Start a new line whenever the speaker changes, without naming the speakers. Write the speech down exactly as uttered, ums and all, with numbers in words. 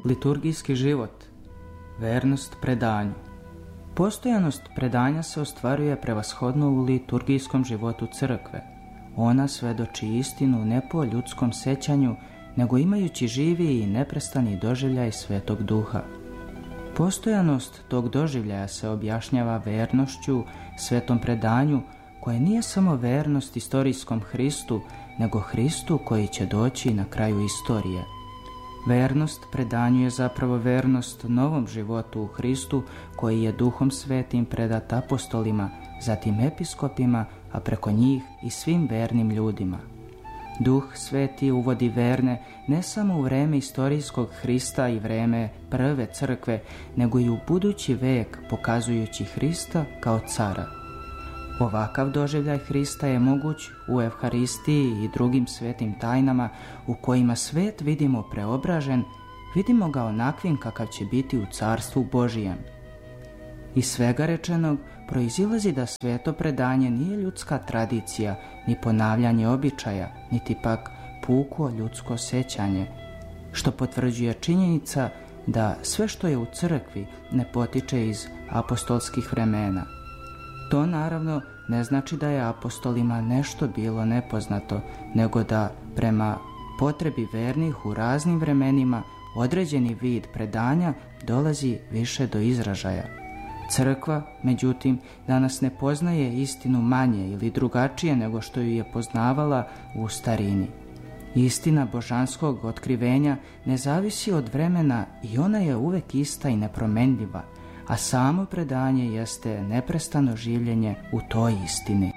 Liturgijski život, vernost predanju. Postojanost predanja se ostvaruje prevashodno u liturgijskom životu crkve. Ona svedoči istinu ne po ljudskom sećanju, nego imajući živi i neprestani doživljaj Svetog Duha. Postojanost tog doživljaja se objašnjava vernošću, svetom predanju, koje nije samo vernost istorijskom Hristu, nego Hristu koji će doći na kraju istorije. Vernost predanju je zapravo vernost novom životu u Hristu, koji je Duhom Svetim predat apostolima, zatim episkopima, a preko njih i svim vernim ljudima. Duh Sveti uvodi verne ne samo u vreme istorijskog Hrista i vreme prve crkve, nego i u budući vek, pokazujući Hrista kao cara. Ovakav doživljaj Hrista je moguć u Evharistiji i drugim svetim tajnama u kojima svet vidimo preobražen, vidimo ga onakvim kakav će biti u Carstvu Božijem. Iz svega rečenog proizilazi da sveto predanje nije ljudska tradicija, ni ponavljanje običaja, niti pak puko ljudsko sećanje, što potvrđuje činjenica da sve što je u crkvi ne potiče iz apostolskih vremena. To naravno ne znači da je apostolima nešto bilo nepoznato, nego da prema potrebi vernih u raznim vremenima određeni vid predanja dolazi više do izražaja. Crkva, međutim, danas ne poznaje istinu manje ili drugačije nego što ju je poznavala u starini. Istina božanskog otkrivenja ne zavisi od vremena i ona je uvek ista i nepromenljiva, a samo predanje jeste neprestano življenje u toj istini.